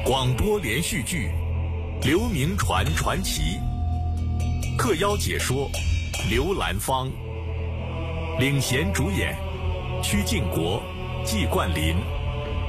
广播连续剧《刘铭传传奇》，特邀解说刘兰芳，领衔主演曲靖国、季冠霖。